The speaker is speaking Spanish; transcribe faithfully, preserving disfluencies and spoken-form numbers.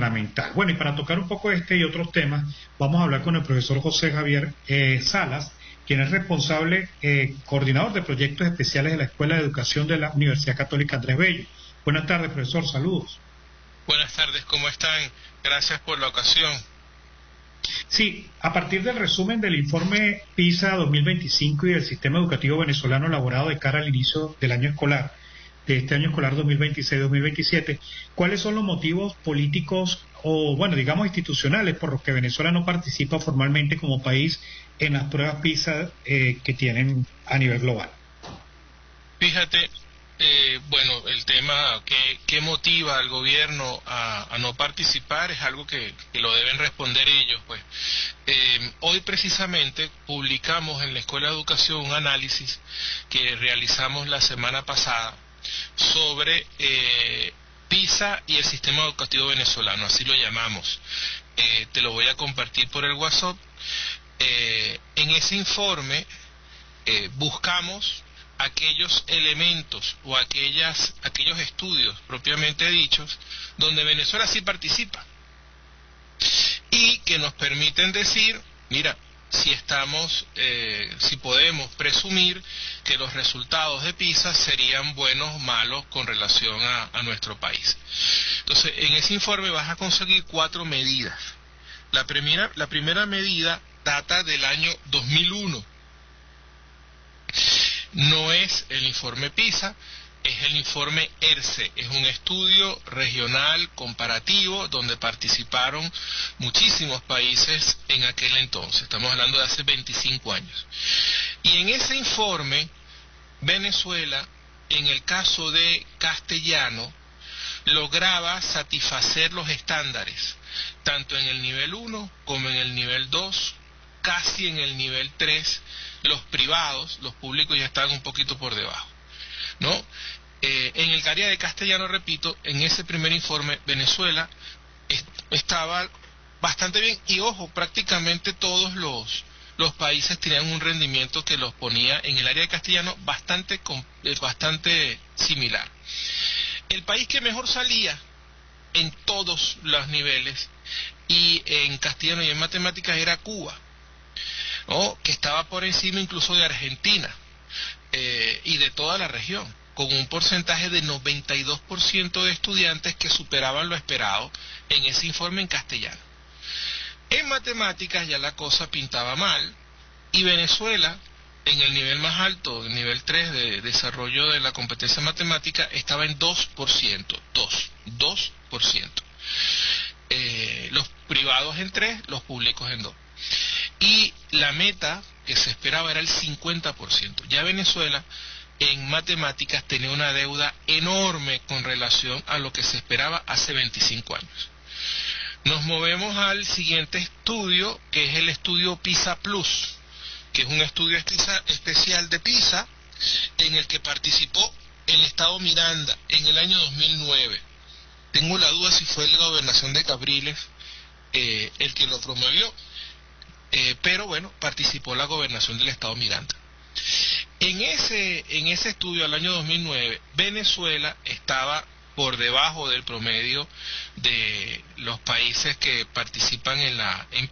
gubernamental. Bueno, y para tocar un poco este y otros temas, vamos a hablar con el profesor José Javier eh, Salas, quien es responsable, eh, coordinador de proyectos especiales de la Escuela de Educación de la Universidad Católica Andrés Bello. Buenas tardes, profesor, saludos. Buenas tardes, ¿cómo están? Gracias por la ocasión. Sí, a partir del resumen del informe PISA dos mil veinticinco y del sistema educativo venezolano elaborado de cara al inicio del año escolar, de este año escolar dos mil veintiséis dos mil veintisiete, ¿cuáles son los motivos políticos o, bueno, digamos institucionales por los que Venezuela no participa formalmente como país en las pruebas PISA eh, que tienen a nivel global? Fíjate, eh, bueno, el tema que, que motiva al gobierno a, a no participar es algo que, que lo deben responder ellos, pues. Eh, hoy precisamente publicamos en la Escuela de Educación un análisis que realizamos la semana pasada sobre eh, PISA y el sistema educativo venezolano, así lo llamamos. Eh, te lo voy a compartir por el WhatsApp. Eh, en ese informe eh, buscamos aquellos elementos o aquellas, aquellos estudios propiamente dichos donde Venezuela sí participa y que nos permiten decir, mira, si estamos, eh, si podemos presumir que los resultados de PISA serían buenos o malos con relación a, a nuestro país. Entonces, en ese informe vas a conseguir cuatro medidas. La primera, la primera medida data del año dos mil uno. No es el informe PISA, es el informe ERCE, es un estudio regional comparativo donde participaron muchísimos países en aquel entonces, estamos hablando de hace veinticinco años. Y en ese informe, Venezuela, en el caso de castellano, lograba satisfacer los estándares, tanto en el nivel uno como en el nivel dos, casi en el nivel tres, los privados, los públicos ya estaban un poquito por debajo, ¿no? Eh, en el área de castellano, repito, en ese primer informe, Venezuela est estaba bastante bien, y ojo, prácticamente todos los, los países tenían un rendimiento que los ponía en el área de castellano bastante, eh, bastante similar. El país que mejor salía en todos los niveles, y en castellano y en matemáticas, era Cuba, ¿no? Que estaba por encima incluso de Argentina eh, y de toda la región, con un porcentaje de noventa y dos por ciento de estudiantes que superaban lo esperado en ese informe en castellano. En matemáticas ya la cosa pintaba mal, y Venezuela, en el nivel más alto, el nivel tres de desarrollo de la competencia matemática, estaba en dos por ciento, dos por ciento. Eh, los privados en tres, los públicos en dos. Y la meta que se esperaba era el cincuenta por ciento. Ya Venezuela en matemáticas tenía una deuda enorme con relación a lo que se esperaba hace veinticinco años. Nos movemos al siguiente estudio, que es el estudio PISA Plus, que es un estudio especial de PISA en el que participó el Estado Miranda en el año dos mil nueve. Tengo la duda si fue la gobernación de Capriles eh, el que lo promovió, eh, pero bueno, participó la gobernación del Estado Miranda. En ese, en ese estudio al año dos mil nueve, Venezuela estaba por debajo del promedio de los países que participan en la en